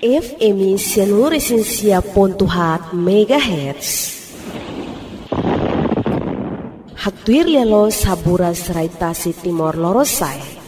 FM seluruh Resensia Pontuhat MHz. Hatuir lelo sabura serai tasi timor lorosai.